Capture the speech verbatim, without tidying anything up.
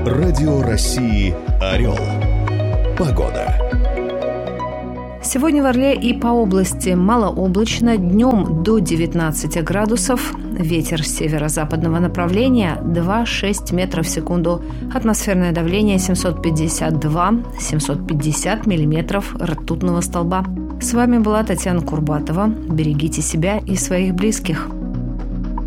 Радио России «Орел». Погода. Сегодня в Орле и по области малооблачно, днем до девятнадцати градусов, ветер северо-западного направления два-шесть метров в секунду, атмосферное давление семьсот пятьдесят два - семьсот пятьдесят миллиметров ртутного столба. С вами была Татьяна Курбатова. Берегите себя и своих близких.